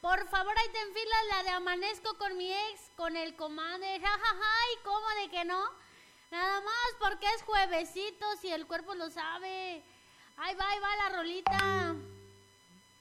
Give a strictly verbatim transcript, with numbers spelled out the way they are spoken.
Por favor, ahí te enfilas la de amanezco con mi ex, con el comandante, jajaja, y cómo de que no. Nada más porque es juevesito, si el cuerpo lo sabe. Ahí va, ahí va la rolita.